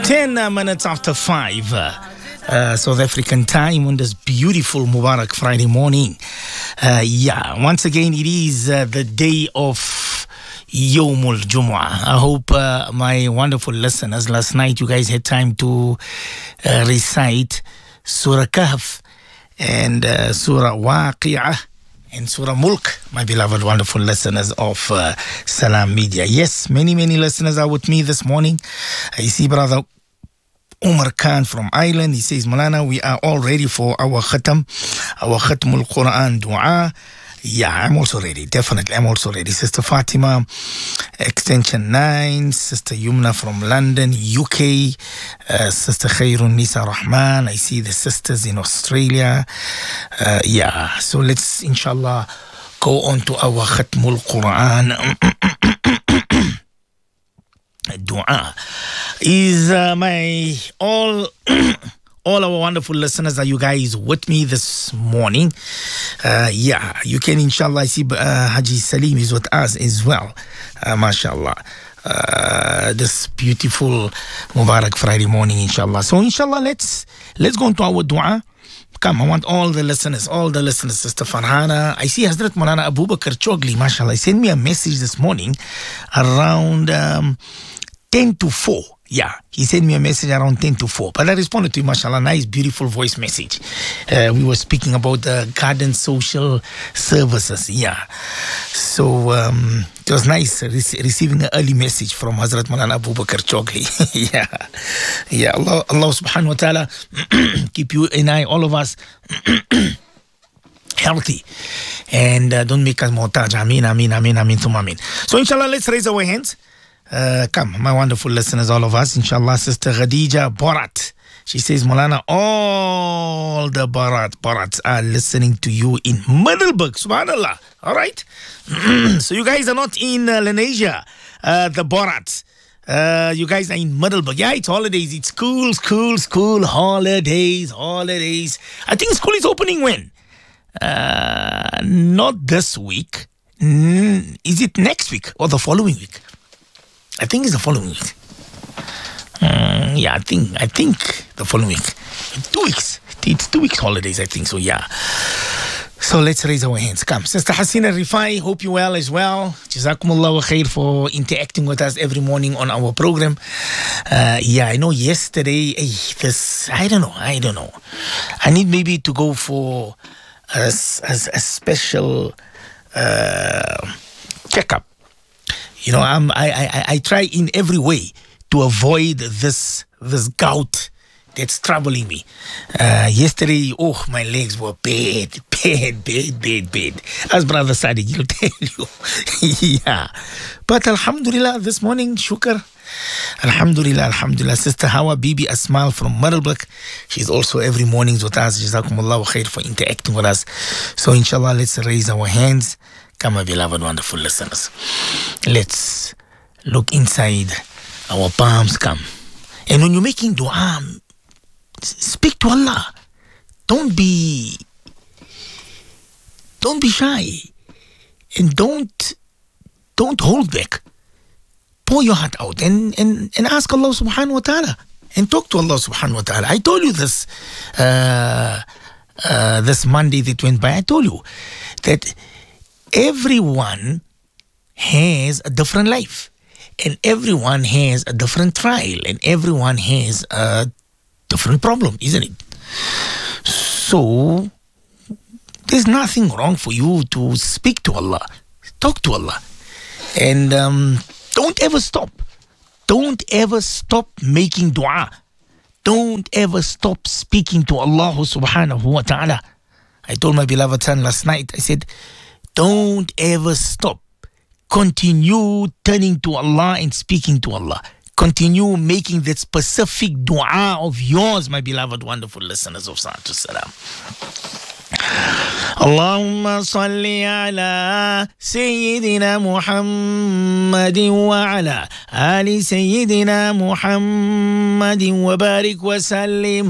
10 minutes after 5 South African time on this beautiful Mubarak Friday morning. Once again, it is the day of Yawmul Jumu'ah. I hope my wonderful listeners, last night you guys had time to recite Surah Kahf and Surah Waqi'ah and Surah Mulk, my beloved wonderful listeners of Salam Media. Yes, many listeners are with me this morning. I see brother Umar Khan from Ireland. He says, Malana, we are all ready for our Khatmul Quran dua. Yeah, I'm also ready. Definitely, I'm also ready. Sister Fatima, Extension 9. Sister Yumna from London, UK. Sister Khairun Nisa Rahman. I see the sisters in Australia. So let's, inshallah, go on to our Khatmul Quran dua. Is my all our wonderful listeners, are you guys with me this morning? You can, inshallah. I see Haji Salim is with us as well. MashaAllah. This beautiful Mubarak Friday morning, inshallah. So, inshallah, let's go into our dua. Come, I want all the listeners, Sister Farhana. I see Hazrat Maulana Abu Bakr Chogli, mashallah. He sent me a message this morning around 10 to 4. Yeah, he sent me a message around 10 to 4. But I responded to him, mashallah, nice, beautiful voice message. We were speaking about the garden social services. Yeah. So it was nice receiving an early message from Hazrat Maulana Abu Bakr Chogli. Yeah. Allah subhanahu wa ta'ala keep you and I, all of us, healthy. And don't make us muhtaj. Ameen, thumma ameen. So inshallah, let's raise our hands. Come, my wonderful listeners, all of us, inshallah. Sister Khadija Borat, she says, Maulana, all the Barats are listening to you in Middelburg, subhanallah. All right. So you guys are not in Lenasia, the Barats. You guys are in Middelburg. Yeah, it's holidays. It's school, holidays. I think school is opening when? Not this week. Is it next week or the following week? I think it's the following week. I think the following week. 2 weeks. It's 2 weeks holidays, I think so, yeah. So let's raise our hands. Come. Sister Hasina Rifai, hope you well as well. Jazakumullah wa khair for interacting with us every morning on our program. I know yesterday, I don't know. I need maybe to go for a special checkup. You know, I try in every way to avoid this gout that's troubling me. Yesterday, my legs were bad. As Brother Sadiq, he'll tell you. Yeah. But alhamdulillah, this morning, shukr. Alhamdulillah. Sister Hawa Bibi Asmal from Middelburg. She's also every morning with us. Jazakumullah wa khair for interacting with us. So inshallah, let's raise our hands. Come, my beloved, wonderful listeners. Let's look inside our palms, come. And when you're making dua, speak to Allah. Don't be shy. And don't hold back. Pour your heart out and ask Allah subhanahu wa ta'ala. And talk to Allah subhanahu wa ta'ala. I told you this this Monday that went by. I told you that everyone has a different life, and everyone has a different trial, and everyone has a different problem, isn't it? So there's nothing wrong for you to speak to Allah, talk to Allah, and don't ever stop. Don't ever stop making dua. Don't ever stop speaking to Allah subhanahu wa ta'ala. I told my beloved son last night, I said, don't ever stop. Continue turning to Allah and speaking to Allah. Continue making that specific dua of yours, my beloved, wonderful listeners of Salatu Salam. Allahumma salli ala Sayyidina Muhammadin wa ala Ali Sayyidina Muhammadin wa barik wa sallim.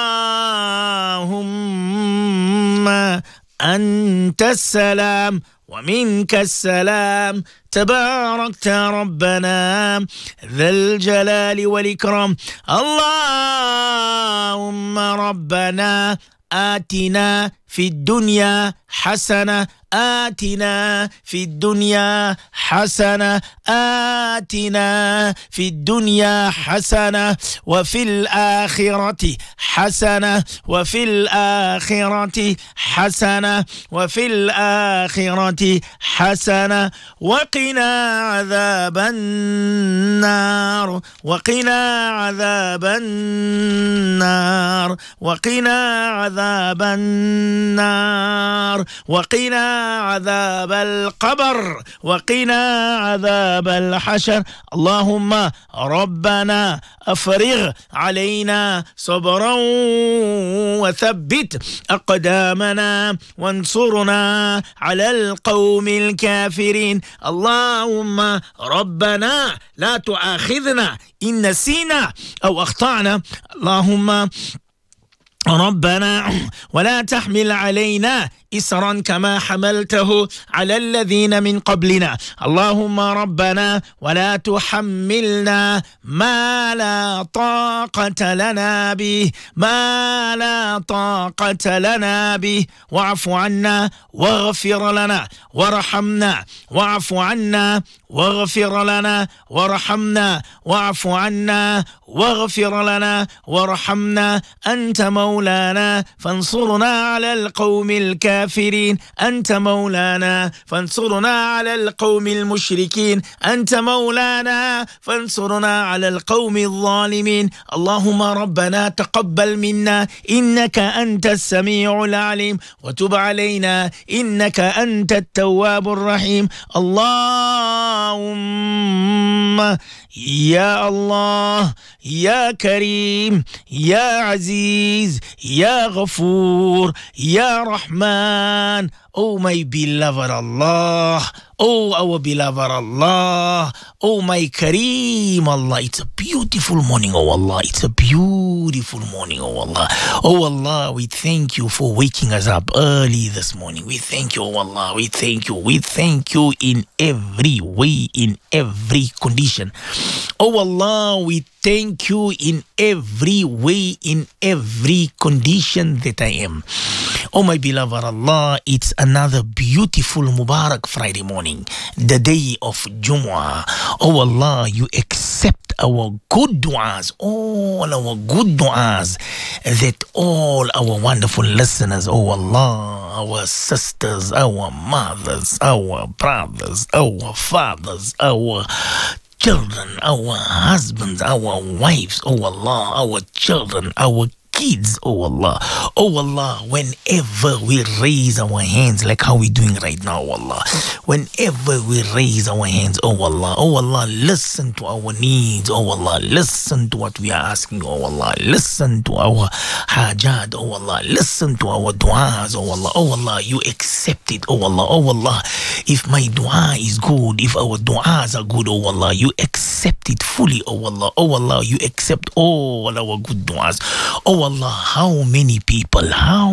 Allahumma anta salam ومنك السلام تباركت ربنا ذا الجلال والإكرام. اللهم ربنا آتنا في الدنيا حسنة آتنا في الدنيا حسنة آتنا في الدنيا حسنة وفي الآخرة حسنة وفي الآخرة حسنة وفي الآخرة حسنة وقنا عذاب النار وقنا عذاب النار وقنا عذاب النار وقنا عذاب القبر وقنا عذاب الحشر. اللهم ربنا أفرغ علينا صبرا وثبت أقدامنا وانصرنا على القوم الكافرين. اللهم ربنا لا تؤاخذنا إن نسينا أو أخطأنا. اللهم ربنا ولا تحمل علينا إسرا كما حملته على الذين من قبلنا. اللهم ربنا ولا تحملنا ما لا طاقة لنا به ما لا طاقة لنا به واعف عنا واغفر لنا وارحمنا واعف عنا واغفر لنا وارحمنا واعف عنا واغفر لنا وارحمنا. أنت مولانا فانصرنا على القوم الكافرين. أنت مولانا فانصرنا على القوم المشركين. أنت مولانا فانصرنا على القوم الظالمين. اللهم ربنا تقبل منا إنك أنت السميع العليم وتب علينا إنك أنت التواب الرحيم. اللهم يا الله يا كريم يا عزيز يا غفور يا رحمن. Oh my beloved Allah, oh our beloved Allah, oh my Kareem Allah. It's a beautiful morning, oh Allah. It's a beautiful morning, oh Allah. Oh Allah, we thank you for waking us up early this morning. We thank you, oh Allah. We thank you. We thank you in every way, in every condition. Oh Allah, we thank you in every way, in every condition that I am. Oh my beloved Allah, it's another beautiful Mubarak Friday morning, the day of Jumu'ah. Oh Allah, you accept our good du'as, all our good du'as that all our wonderful listeners, oh Allah, our sisters, our mothers, our brothers, our fathers, our children, our husbands, our wives, oh Allah, our children, our kids, oh Allah. Oh Allah, whenever we raise our hands like how we're doing right now, oh Allah. Whenever we raise our hands, oh Allah, listen to our needs, oh Allah. Listen to what we are asking, oh Allah. Listen to our hajat, oh Allah. Listen to our du'as, oh Allah. Oh Allah, you accept it, oh Allah. Oh Allah, if my dua is good, if our du'as are good, oh Allah, you accept it fully, oh Allah. Oh Allah, you accept all our good du'as. Oh Allah, how many people,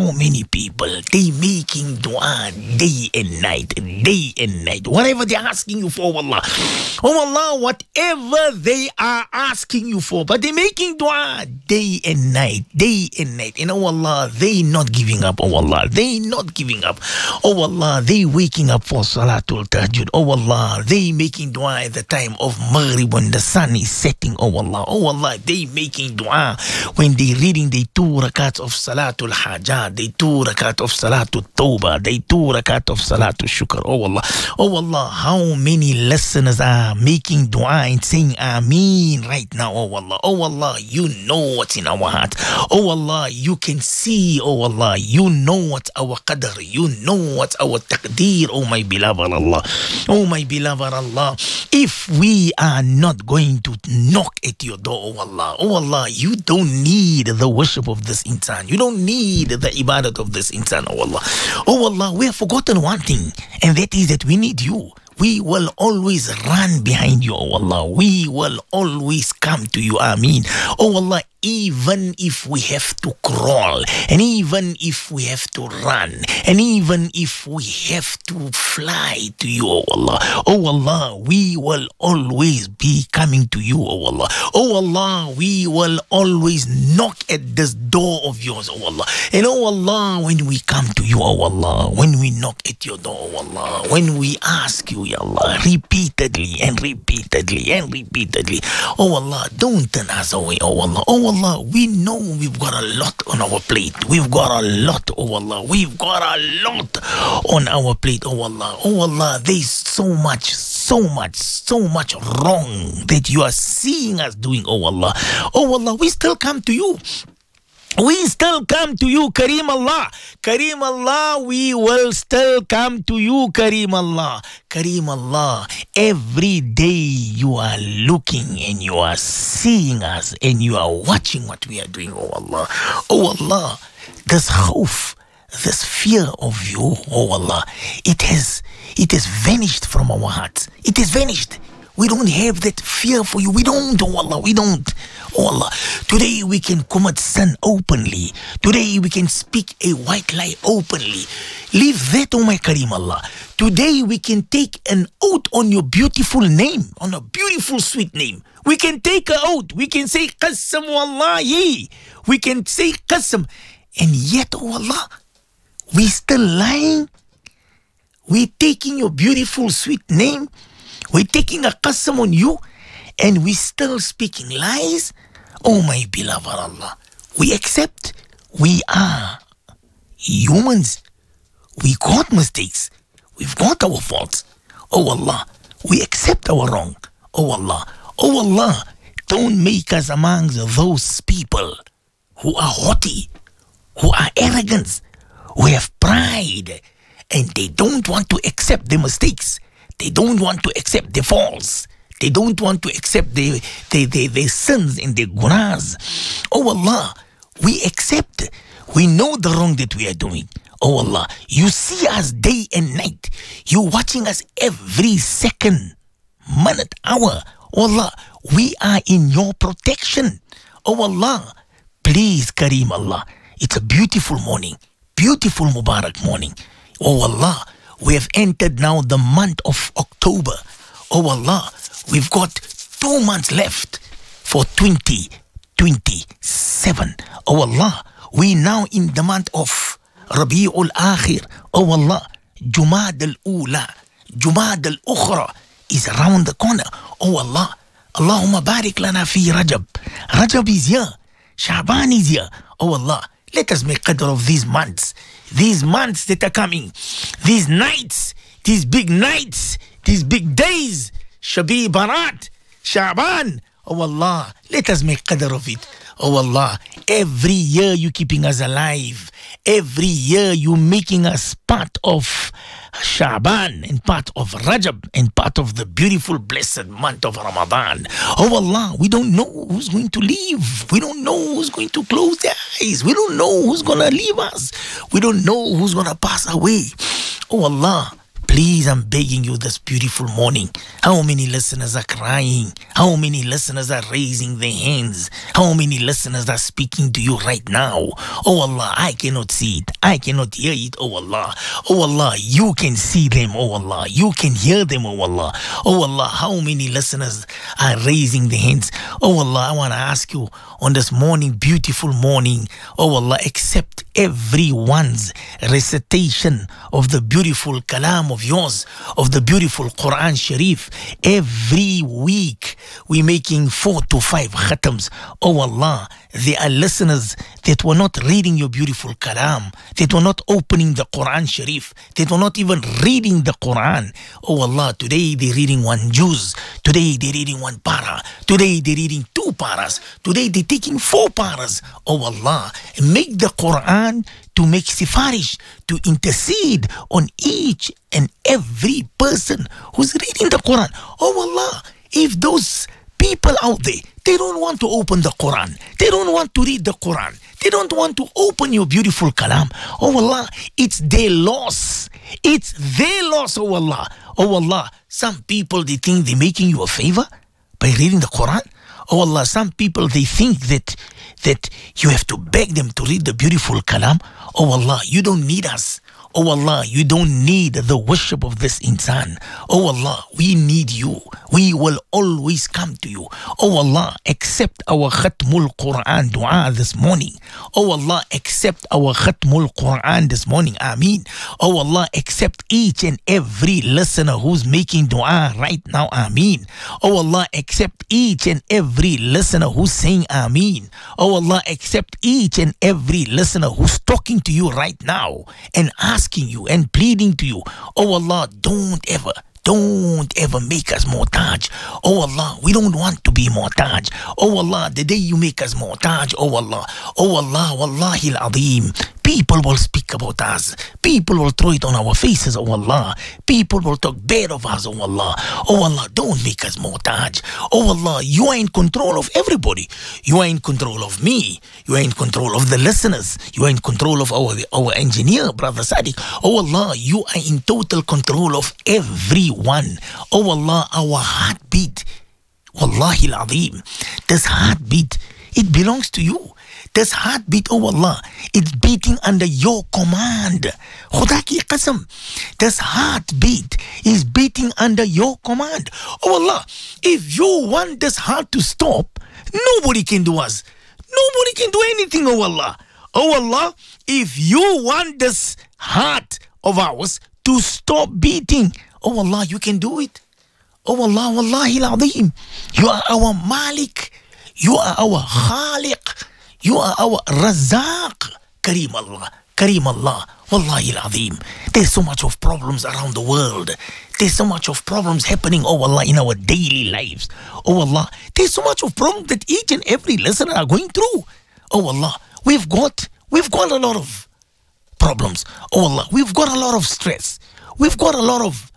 they making dua day and night, whatever they're asking you for, Allah. Oh Allah, whatever they are asking you for, but they're making dua day and night, and oh Allah, they not giving up, oh Allah, they not giving up, oh Allah, they waking up for Salatul Tahajjud, oh Allah, they making dua at the time of Maghrib when the sun is setting, oh Allah, they making dua when they reading the 2 rakats of Salatul Hajat, the 2 rakat of Salatul Tawbah, the 2 rakat of Salatul Shukr. Oh Allah, how many listeners are making dua and saying Ameen right now, oh Allah, you know what's in our heart, oh Allah, you can see, oh Allah, you know what's our qadr, you know what's our taqdeer, oh my beloved Allah, if we are not going to knock at your door, oh Allah, you don't need the worship of this insan. You don't need the ibadat of this insan, oh Allah. Oh Allah, we have forgotten one thing, and that is that we need you. We will always run behind you, oh Allah. We will always come to you, Ameen. Oh Allah, even if we have to crawl, and even if we have to run, and even if we have to fly to you, oh Allah. Oh Allah, we will always be coming to you, oh Allah. Oh Allah, we will always knock at this door of yours, oh Allah. And oh Allah, when we come to you, oh Allah, when we knock at your door, oh Allah, when we ask you, ya Allah, repeatedly and repeatedly and repeatedly, oh Allah, don't turn us away, oh Allah. Oh Allah, we know we've got a lot on our plate. We've got a lot, oh Allah. We've got a lot on our plate, oh Allah. Oh Allah, there's so much wrong that you are seeing us doing, oh Allah. Oh Allah, we still come to you. We still come to you, Kareem Allah. Kareem Allah, we will still come to you, Kareem Allah. Kareem Allah, every day you are looking and you are seeing us and you are watching what we are doing, oh Allah. Oh Allah, this khawf, this fear of you, oh Allah, it has vanished from our hearts. It has vanished. We don't have that fear for you. We don't, oh Allah, we don't. Oh Allah, today we can commit sin openly. Today we can speak a white lie openly. Leave that, oh my Kareem Allah. Today we can take an oath on your beautiful name, on a beautiful sweet name. We can take an oath. We can say qasam wallahi. We can say qasam. And yet, oh Allah, we still lying. We're taking your beautiful sweet name. We're taking a qasam on you. And we still speaking lies. Oh my beloved Allah, we accept we are humans. We got mistakes. We've got our faults. Oh Allah, we accept our wrong. Oh Allah, don't make us amongst those people who are haughty, who are arrogant, who have pride, and they don't want to accept their mistakes. They don't want to accept their faults. They don't want to accept their sins and their gunas. Oh Allah, we accept. We know the wrong that we are doing. Oh Allah, you see us day and night. You're watching us every second, minute, hour. Oh Allah, we are in your protection. Oh Allah, please Kareem Allah. It's a beautiful morning. Beautiful Mubarak morning. Oh Allah, we have entered now the month of October. Oh Allah, we've got 2 months left for 2027. Oh Allah, we now in the month of Rabi'ul Akhir. Oh Allah, Jumad al-Ula, Jumad al-Ukhra is around the corner. Oh Allah, Allahumma barik lana fi Rajab. Rajab is here. Sha'ban is here. Oh Allah, let us make qadr of these months that are coming. These nights, these big nights, these big days. Shabi Barat, Sha'ban. Oh Allah, let us make qadr of it. Oh Allah, every year you keeping us alive. Every year you making us part of Sha'ban and part of Rajab and part of the beautiful blessed month of Ramadan. Oh Allah, we don't know who's going to leave. We don't know who's going to close their eyes. We don't know who's going to leave us. We don't know who's going to pass away. Oh Allah, please, I'm begging you this beautiful morning. How many listeners are crying? How many listeners are raising their hands? How many listeners are speaking to you right now? Oh Allah, I cannot see it. I cannot hear it, oh Allah. Oh Allah, you can see them, oh Allah. You can hear them, oh Allah. Oh Allah, how many listeners are raising their hands? Oh Allah, I want to ask you on this morning, beautiful morning, oh Allah, accept everyone's recitation of the beautiful kalam of yours, of the beautiful Quran Sharif. Every week we're making 4 to 5 khatams. Oh Allah, there are listeners that were not reading your beautiful kalam, that were not opening the Quran Sharif, that were not even reading the Quran. Oh Allah, today they're reading one juz, today they're reading one para, today they're reading 2 paras, today they're taking 4 paras. Oh Allah, make the Quran to make sifarish, to intercede on each and every person who's reading the Quran. Oh Allah, if those people out there, they don't want to open the Quran, they don't want to read the Quran, they don't want to open your beautiful kalam, oh Allah, it's their loss. It's their loss, oh Allah. Oh Allah, some people, they think they're making you a favor by reading the Quran. Oh Allah, some people, they think that that you have to beg them to read the beautiful kalam. Oh Allah, you don't need us. Oh Allah, you don't need the worship of this insan. Oh Allah, we need you. We will always come to you. Oh Allah, accept our Khatmul Quran dua this morning. Oh Allah, accept our Khatmul Quran this morning. Ameen. Oh Allah, accept each and every listener who's making dua right now. Ameen. Oh Allah, accept each and every listener who's saying Ameen. Oh Allah, accept each and every listener who's talking to you right now and asking you and pleading to you. Oh Allah, don't ever make us muhtaj. Oh Allah, we don't want to be muhtaj. Oh Allah, the day you make us muhtaj, oh Allah, wallahi al-azim, people will speak about us. People will throw it on our faces, oh Allah. People will talk bad of us, oh Allah. Oh Allah, don't make us muhtaj. Oh Allah, you are in control of everybody. You are in control of me. You are in control of the listeners. You are in control of our engineer, Brother Sadiq. Oh Allah, you are in total control of everyone. Oh Allah, our heartbeat, wallahi al-azim, this heartbeat, it belongs to you. This heartbeat, oh Allah, it's beating under your command. Khuda ki qasam, this heartbeat is beating under your command. Oh Allah, if you want this heart to stop, nobody can do us. Nobody can do anything, oh Allah. Oh Allah, if you want this heart of ours to stop beating, oh Allah, you can do it. Oh Allah, wallahi al-azim, you are our Malik. You are our Khaliq. You are our Razaq. Kareem Allah, wallahi al-azim. There's so much of problems around the world. There's so much of problems happening, oh Allah, in our daily lives. Oh Allah, there's so much of problems that each and every listener are going through. Oh Allah, we've got a lot of problems. Oh Allah, we've got a lot of stress. We've got a lot of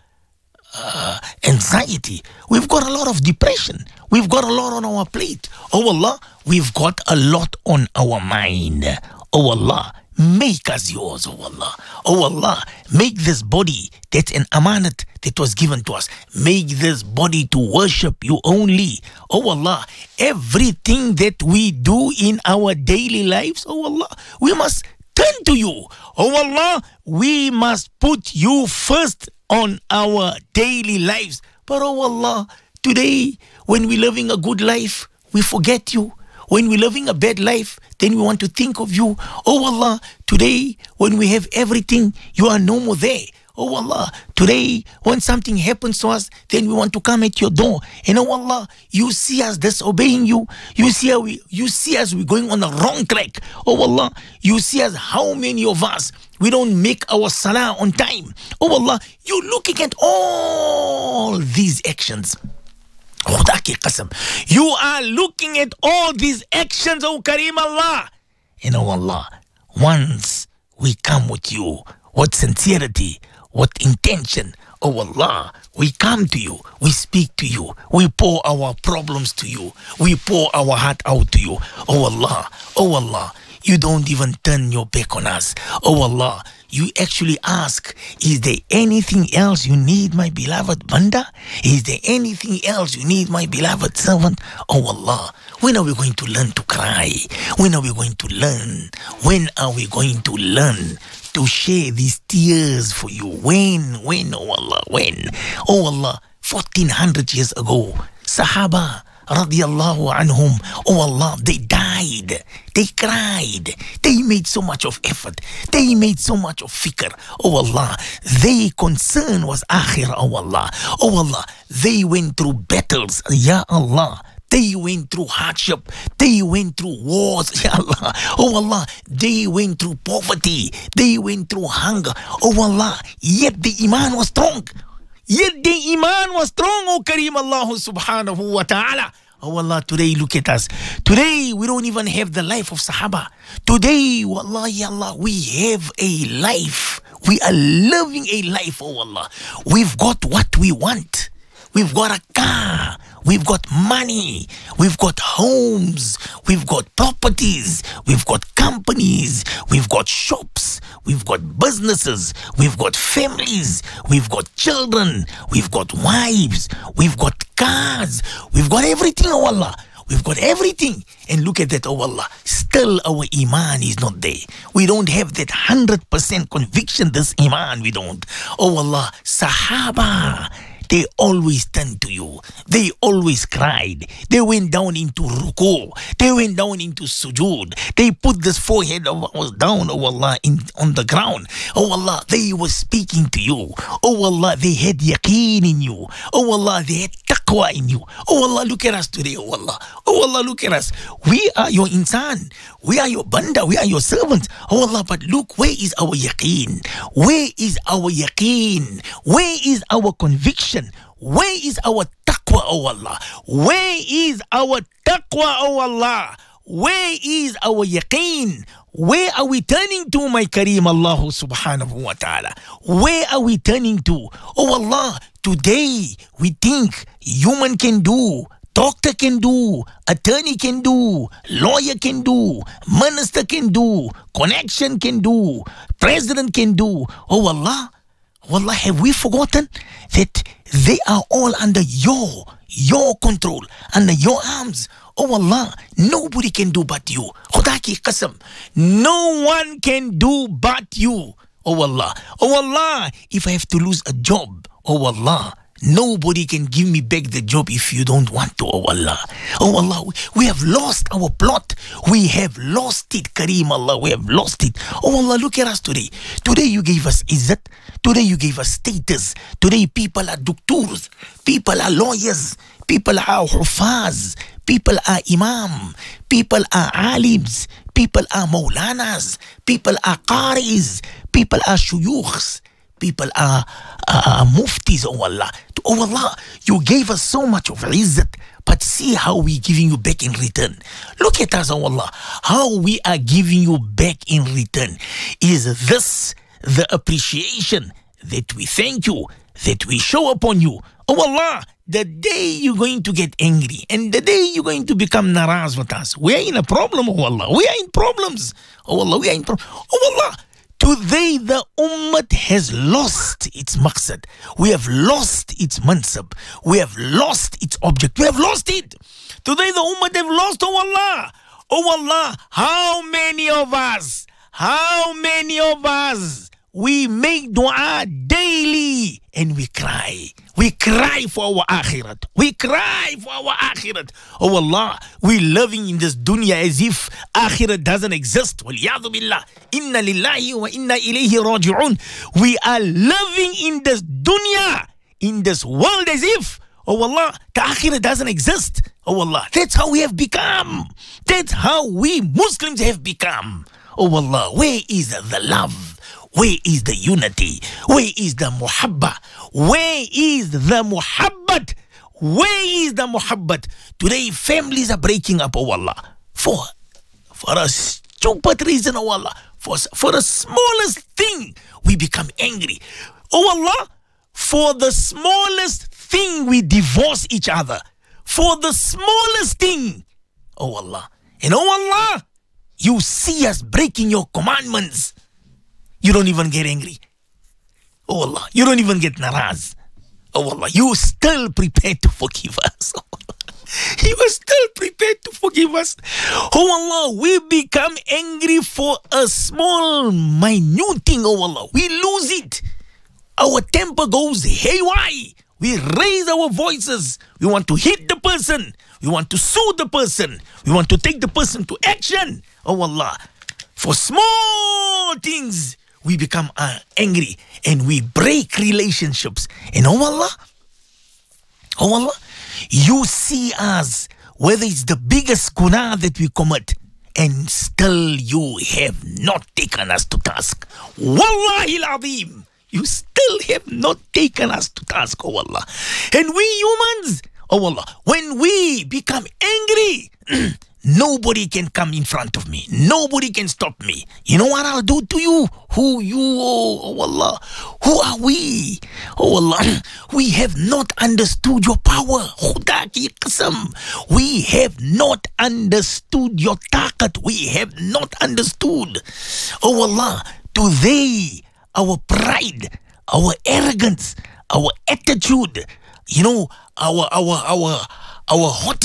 anxiety. We've got a lot of depression. We've got a lot on our plate. Oh Allah, we've got a lot on our mind. Oh Allah, make us yours, oh Allah. Oh Allah, make this body that's an amanat that was given to us. Make this body to worship you only. Oh Allah, everything that we do in our daily lives, oh Allah, we must turn to you. Oh Allah, we must put you first on our daily lives. But oh Allah, today when we're living a good life, we forget you. When we're living a bad life, then we want to think of you. Oh Allah, today when we have everything, you are no more there. Oh Allah, today when something happens to us, then we want to come at your door. And oh Allah, you see us disobeying you. You see us we're going on the wrong track. Oh Allah, you see us, how many of us we don't make our salah on time. Oh Allah, you're looking at all these actions. You are looking at all these actions, oh Kareem Allah. And oh Allah, once we come with you, what sincerity, what intention, oh Allah, we come to you, we speak to you, we pour our problems to you, we pour our heart out to you. Oh Allah, you don't even turn your back on us. Oh Allah, you actually ask, is there anything else you need, my beloved Banda? Is there anything else you need, my beloved servant? Oh Allah, when are we going to learn to cry? When are we going to learn? When are we going to learn to share these tears for you? When, oh Allah, when? Oh Allah, 1400 years ago, Sahaba radiyallahu anhum, oh Allah, they died, they cried, they made so much of effort, they made so much of fikr, oh Allah, their concern was akhirah, oh Allah, they went through battles, ya Allah, they went through hardship, they went through wars, ya Allah, oh Allah, they went through poverty, they went through hunger, oh Allah, yet the iman was strong. Yet the iman was strong, oh Kareem Allah subhanahu wa ta'ala. Oh Allah, today look at us. Today we don't even have the life of Sahaba. Today, wallahi Allah, we have a life. We are living a life, oh Allah. We've got what we want. We've got a car. We've got money. We've got homes. We've got properties. We've got companies. We've got shops. We've got businesses. We've got families. We've got children. We've got wives. We've got cars. We've got everything, oh Allah. we've got everything. And look at that, oh Allah, still our iman is not there. We don't have that 100% conviction, this iman, we don't. Oh Allah, Sahaba, they always turned to you. They always cried. They went down into ruku. They went down into sujood. They put this forehead of ours down, oh Allah, on the ground. Oh Allah, they were speaking to you. Oh Allah, they had yaqeen in you. Oh Allah, they had taqwa in you. Oh Allah, look at us today, oh Allah. Oh Allah, look at us. We are your insan. We are your banda. We are your servants. Oh Allah, but look, where is our yaqeen? Where is our yaqeen? Where is our conviction? Where is our taqwa, oh Allah? Where is our taqwa, oh Allah? Where is our yaqeen? Where are we turning to, my Kareem Allah subhanahu wa ta'ala? Where are we turning to? Oh Allah, today we think human can do, doctor can do, attorney can do, lawyer can do, minister can do, connection can do, president can do. Oh Allah, Wallah, have we forgotten that they are all under your control, under your arms? Oh Allah, nobody can do but you. Khuda ki qasam, no one can do but you. Oh Allah, if I have to lose a job, oh Allah, nobody can give me back the job if you don't want to, oh Allah. Oh Allah, we have lost our plot. We have lost it, Kareem Allah. We have lost it. Oh Allah, look at us today. Today you gave us izzat. Today you gave us status. Today people are doctors. People are lawyers. People are hufaz. People are imam. People are alims. People are maulanas. People are qaris. People are shuyukhs. People are muftis, oh Allah. Oh Allah, you gave us so much of izzat, but see how we're giving you back in return. Look at us, oh Allah, how we are giving you back in return. Is this the appreciation that we thank you, that we show upon you? Oh Allah, the day you're going to get angry and the day you're going to become naraz with us, we are in a problem, oh Allah. We are in problems. Oh Allah, we are in problems. Oh Allah, today the ummah has lost its maqsad. We have lost its mansab. We have lost its object. We have lost it. Today the ummah have lost, oh Allah. Oh Allah, how many of us, we make dua daily and we cry. We cry for our akhirat. We cry for our akhirat. Oh Allah, we living in this dunya as if akhirat doesn't exist. Waliyadu billah. Inna lillahi wa inna ilayhi raji'un. We are living in this dunya, in this world as if, oh Allah, the akhirat doesn't exist. Oh Allah, that's how we have become. That's how we Muslims have become. Oh Allah, where is the love? Where is the unity? Where is the muhabba? Where is the muhabbat? Where is the muhabbat? Today families are breaking up, oh Allah. For a stupid reason, oh Allah. For the smallest thing, we become angry. Oh Allah, for the smallest thing, we divorce each other. For the smallest thing, oh Allah. And oh Allah, you see us breaking your commandments. You don't even get angry. Oh Allah, you don't even get naraz. Oh Allah, you still prepared to forgive us. You are still prepared to forgive us. Oh Allah, we become angry for a small, minute thing, oh Allah. We lose it. Our temper goes haywire. We raise our voices. We want to hit the person. We want to sue the person. We want to take the person to action. Oh Allah, for small things, we become angry and we break relationships. And oh Allah, you see us, whether it's the biggest guna that we commit, and still you have not taken us to task. Wallahi al-azim, you still have not taken us to task, oh Allah. And we humans, oh Allah, when we become angry, nobody can come in front of me. Nobody can stop me. You know what I'll do to you? Oh Allah. Who are we? Oh Allah. We have not understood your power. Khuda ki qasam. We have not understood your taqat. We have not understood. Oh Allah. Today, our pride, our arrogance, our attitude, you know, our haughty,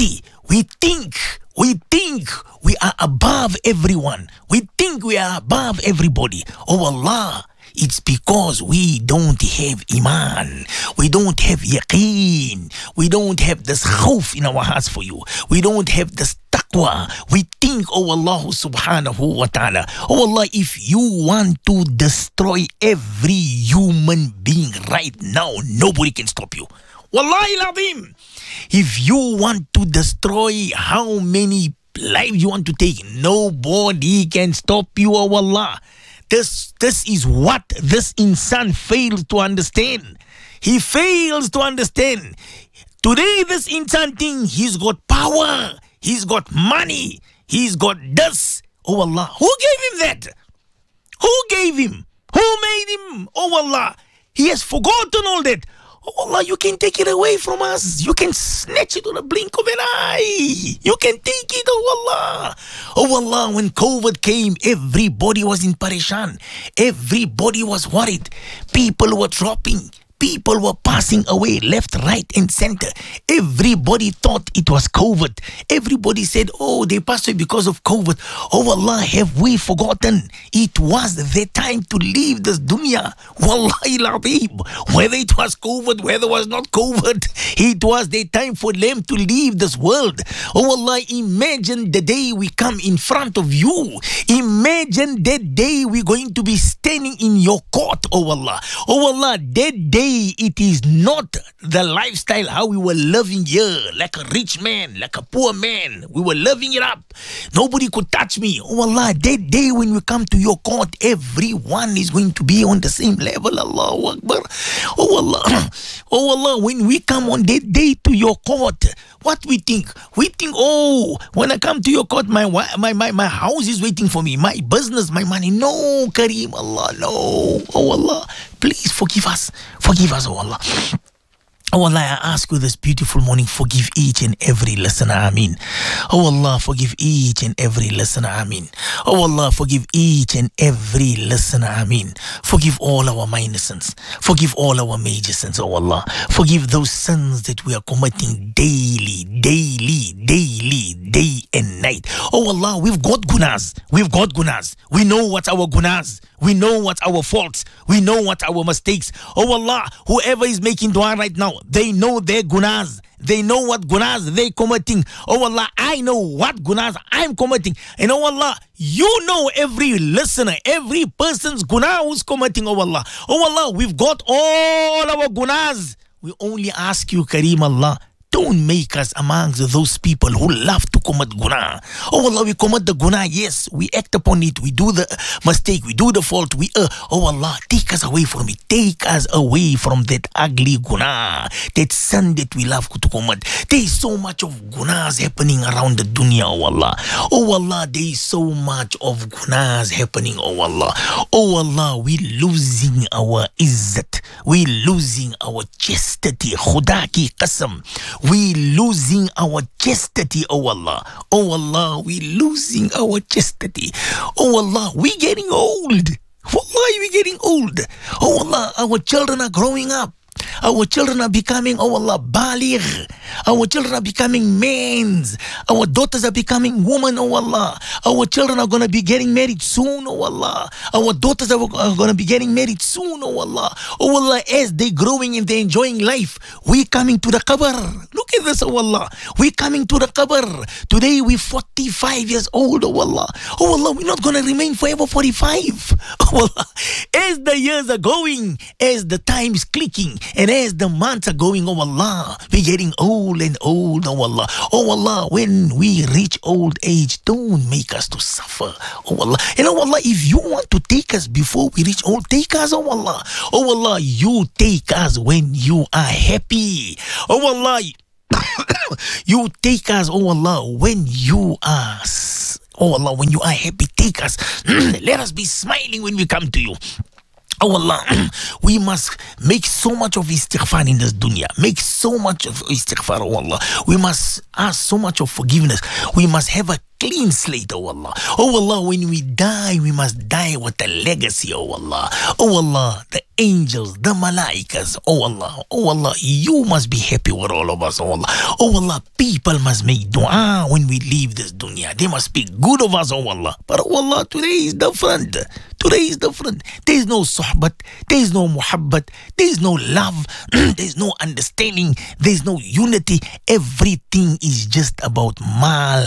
we think we are above everyone. We think we are above everybody. Oh Allah, it's because we don't have iman. We don't have yaqeen. We don't have this khawf in our hearts for you. We don't have this taqwa. We think, oh Allah subhanahu wa ta'ala, oh Allah, if you want to destroy every human being right now, nobody can stop you. Wallahi al-azim. If you want to destroy how many lives you want to take, nobody can stop you, oh Allah. This is what this insan fails to understand. He fails to understand. Today, this insan thing, he's got power, he's got money, he's got this. Oh Allah, who gave him that? Who gave him? Who made him? Oh Allah, he has forgotten all that. Oh Allah, you can take it away from us. You can snatch it on a blink of an eye. You can take it, oh Allah. Oh Allah, when COVID came, everybody was in parishan. Everybody was worried. People were dropping. People were passing away left, right, and center. Everybody thought it was COVID. Everybody said, oh, they passed away because of COVID. Oh Allah, have we forgotten? It was their time to leave this dunya. Wallahi al-azim. Whether it was COVID, whether it was not COVID, it was their time for them to leave this world. Oh Allah, imagine the day we come in front of you. Imagine that day we're going to be standing in your court, oh Allah. Oh Allah, that day it is not the lifestyle how we were living here, like a rich man, like a poor man. We were living it up. Nobody could touch me. Oh Allah, that day when we come to your court, everyone is going to be on the same level. Allahu Akbar. Oh Allah, oh Allah, when we come on that day to your court, what we think? We think, oh, when I come to your court, my house is waiting for me, my business, my money. No, Kareem, Allah, no. Oh Allah, please forgive us. Forgive us, oh Allah. Oh Allah, I ask you this beautiful morning, forgive each and every listener, Ameen. Oh Allah, forgive each and every listener, Ameen. Oh Allah, forgive each and every listener, Ameen. Forgive all our minor sins. Forgive all our major sins, oh Allah. Forgive those sins that we are committing daily, day and night. Oh Allah, we've got gunas. We've got gunas. We know what our gunas. We know what our faults. We know what our mistakes. Oh Allah, whoever is making dua right now, they know their gunas. They know what gunas they committing. Oh Allah, I know what gunas I'm committing. And oh Allah, you know every listener, every person's guna who's committing, oh Allah. Oh Allah, we've got all our gunas. We only ask you, Kareem Allah, don't make us amongst those people who love to commit guna. Oh Allah, we commit the guna, yes, we act upon it, we do the mistake, we do the fault, we oh Allah, take us away from it, take us away from that ugly guna, that sin that we love to commit. There is so much of gunas happening around the dunya, oh Allah. Oh Allah, there is so much of gunas happening, oh Allah. Oh Allah, we losing our izzat, we losing our chastity, khuda ki qasam. We losing our chastity, oh Allah. Oh Allah, we losing our chastity. Oh Allah, we getting old. Wallahi, we getting old. Oh Allah, our children are growing up. Our children are becoming, oh Allah, baligh. Our children are becoming men. Our daughters are becoming women, oh Allah. Our children are going to be getting married soon, oh Allah. Our daughters are going to be getting married soon, oh Allah. Oh Allah, as they're growing and they're enjoying life, we coming to the qabr. Look at this, oh Allah. We coming to the qabr. Today we're 45 years old, oh Allah. Oh Allah, we're not going to remain forever 45. Oh Allah, as the years are going, as the time is clicking, and as the months are going, oh Allah, we're getting old and old, oh Allah. Oh Allah, when we reach old age, don't make us to suffer, oh Allah. And oh Allah, if you want to take us before we reach old, take us, oh Allah. Oh Allah, you take us when you are happy. Oh Allah, you take us, oh Allah, when you are, oh Allah, when you are happy, take us. Let us be smiling when we come to you. Oh Allah, we must make so much of istighfar in this dunya. Make so much of istighfar, oh Allah. We must ask so much of forgiveness. We must have a clean slate, oh Allah. Oh Allah, when we die, we must die with a legacy, oh Allah. Oh Allah, the angels, the malaikas, oh Allah, you must be happy with all of us, oh Allah. Oh Allah, people must make dua when we leave this dunya. They must speak good of us, oh Allah. But oh Allah, today is different. Today is different. There is no sohbat, there is no muhabbat, there is no love, there is no understanding, there is no unity. Everything is just about mal,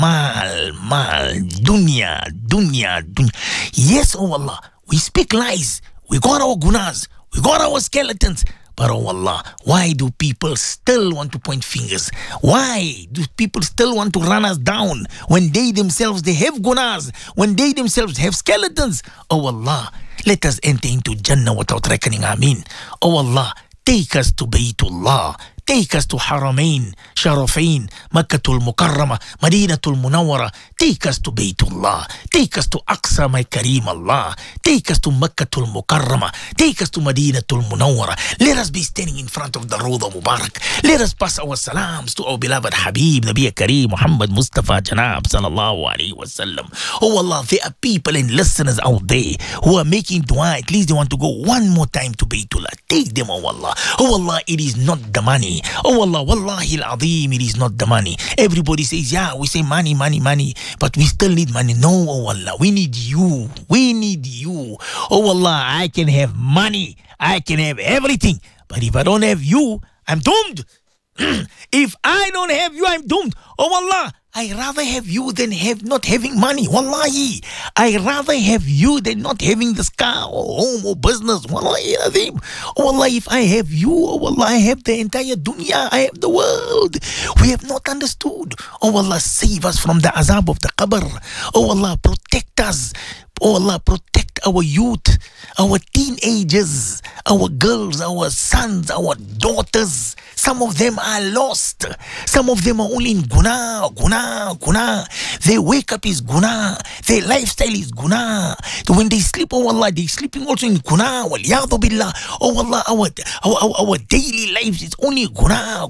dunya. Yes, oh Allah, we speak lies. We got our gunas, we got our skeletons. But oh Allah, why do people still want to point fingers? Why do people still want to run us down when they themselves, they have gunas, when they themselves have skeletons? Oh Allah, let us enter into Jannah without reckoning. Ameen. Oh Allah, take us to Baytullah. Take us to Haramain, Sharafain, Makkatul Mukarramah, Madinatul Munawwara. Take us to Baytullah. Take us to Aqsa, my Kareem Allah. Take us to Makkatul Mukarramah. Take us to Madinatul Munawwara. Let us be standing in front of the Rawda Mubarak. Let us pass our salams to our beloved Habib, Nabi Kareem, Muhammad Mustafa Janab, Sallallahu Alaihi Wasallam. Oh Allah, there are people and listeners out there who are making dua. At least they want to go one more time to Baytullah. Take them, oh Allah. Oh Allah, it is not the money. Oh Allah, Wallahi al-Azim, it is not the money. Everybody says, yeah, we say money, but we still need money. No, oh Allah, we need you. We need you. Oh Allah, I can have money. I can have everything. But if I don't have you, I'm doomed. If I don't have you, I'm doomed. Oh Allah, I rather have you than have not having money. Wallahi, I rather have you than not having this car or home or business. Wallahi, Azim. Oh Allah, if I have you, oh Allah, I have the entire dunya. I have the world. We have not understood. Oh Allah, save us from the azab of the qabr. Oh Allah, protect us. Oh Allah, protect our youth, our teenagers, our girls, our sons, our daughters. Some of them are lost. Some of them are only in guna. They wake up is guna. Their lifestyle is guna. When they sleep, oh Allah, they sleeping also in guna. Waliyadu billah. Oh Allah, our daily lives is only guna.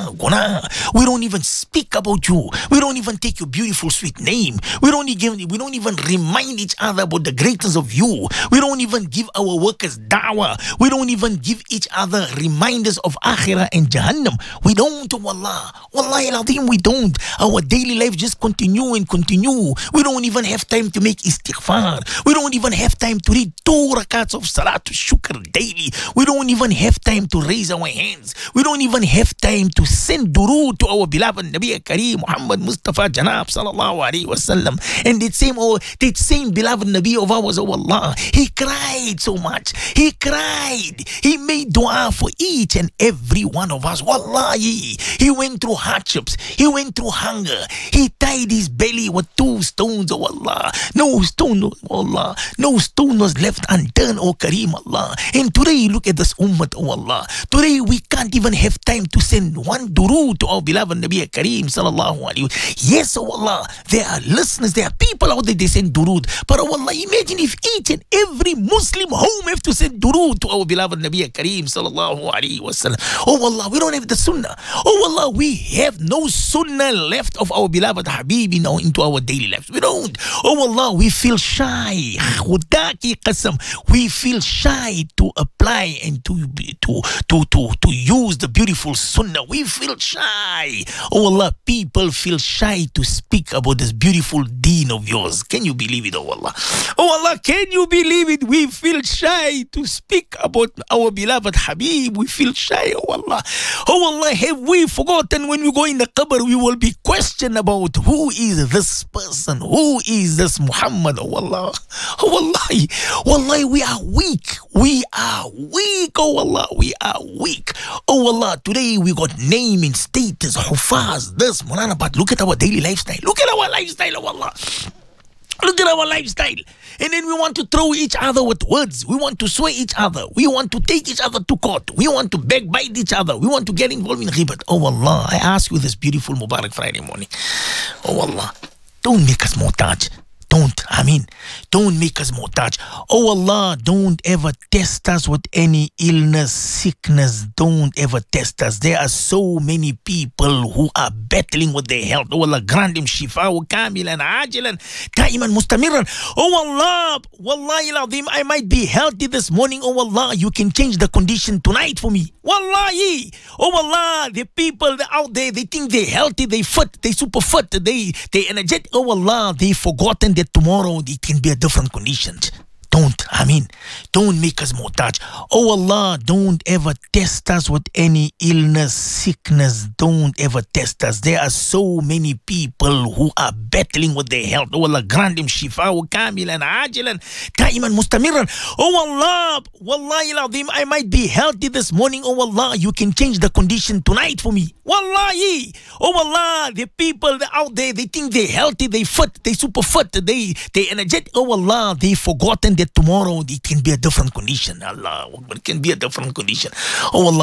We don't even speak about you. We don't even take your beautiful sweet name. We don't even remind each other about the greatness of you. We don't even give our workers da'wah. We don't even give each other reminders of akhirah and jahannam. We don't, oh Allah. Wallahi al-Azim, we don't. Our daily life just continue. We don't even have time to make istighfar. We don't even have time to read 2 rakats of salatul shukr daily. We don't even have time to raise our hands. We don't even have time to send durood to our beloved Nabi Kareem Muhammad Mustafa Janab Sallallahu Alaihi Wasallam. And that same beloved Nabi of ours, oh Allah, he cried so much. He cried. He made dua for each and every one of us. Wallahi, he went through hardships. He went through hunger. He tied his belly with 2 stones, oh Allah. No stone, oh Allah. No stone was left unturned, oh Kareem Allah. And today, look at this ummah, oh Allah. Today, we can't even have time to send one durood to our beloved Nabi Kareem Sallallahu Alaihi Wasallam. Yes, oh Allah, there are listeners, there are people out there, they send durood. But oh Allah, imagine if each and every Muslim home have to send durood to our beloved Nabi Kareem Sallallahu Alaihi Wasallam. Oh Allah, we don't have the sunnah. Oh Allah, we have no sunnah left of our beloved Habib into our daily lives. We don't. Oh Allah, we feel shy. We feel shy to apply and to use the beautiful sunnah. We feel shy. Oh Allah, people feel shy to speak about this beautiful deen of yours. Can you believe it, oh Allah? Oh Allah, can you believe it? We feel shy to speak about our beloved Habib. We feel shy, oh Allah. Oh Allah, have we forgotten when we go in the qabr, we will be questioned about who is this person? Who is this Muhammad? Oh Allah. Oh Wallahi, we are weak. We are weak, oh Allah. We are weak. Oh Allah, today we got name and status, hufaz, this, Mulana, but look at our daily lifestyle. Look at our lifestyle, oh Allah. Look at our lifestyle. And then we want to throw each other with words. We want to swear each other. We want to take each other to court. We want to backbite each other. We want to get involved in ghibat. Oh Allah, I ask you this beautiful Mubarak Friday morning. Oh Allah, don't make us muhtaj. Don't make us muhtaj. Oh Allah, don't ever test us with any illness, sickness. Don't ever test us. There are so many people who are battling with their health. Oh Allah, grant them shifa wa kamilan, ajilan, daiman mustamiran. Oh Allah, wallahi al-azim, I might be healthy this morning. Oh Allah, you can change the condition tonight for me. Wallahi. Oh Allah, the people out there, they think they're healthy, they fit, they super fit, they energetic. Oh Allah, they've forgotten that tomorrow it can be a different condition. Don't make us muhtaj. Oh Allah, don't ever test us with any illness, sickness. Don't ever test us. There are so many people who are battling with their health. Oh Allah, grant them shifa wa kamilan, ajilan, daiman mustamiran. Oh Allah, wallahi al-azim, I might be healthy this morning. Oh Allah, you can change the condition tonight for me. Wallahi. Oh Allah, the people out there, they think they're healthy, they fit, they super fit, they energetic. Oh Allah, they've forgotten that tomorrow it can be a different condition. Allah, it can be a different condition. Oh Allah.